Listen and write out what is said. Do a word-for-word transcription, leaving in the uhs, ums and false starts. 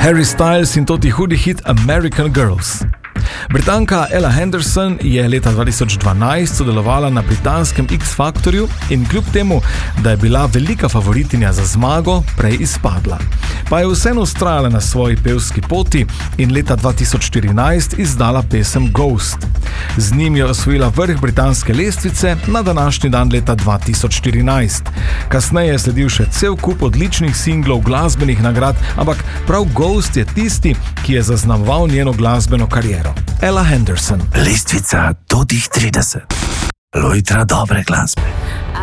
Harry Styles in toti hudi hit American Girls. Britanka Ella Henderson je leta dva tisoč dvanajst sodelovala na britanskem X-Factorju in kljub temu, da je bila velika favoritinja za zmago, prej izpadla. Pa je vseeno vztrajala na svoji pevski poti in leta dva tisoč štirinajst izdala pesem Ghost. Z njim je osvojila vrh britanske lestvice na današnji dan leta dva tisoč štirinajst. Kasneje je sledil še cel kup odličnih singlov, glasbenih nagrad, ampak prav Ghost je tisti, ki je zaznamoval njeno glasbeno kariero. Ella Henderson. Lestvica do tih trideset. Lojtra dobre glasbe.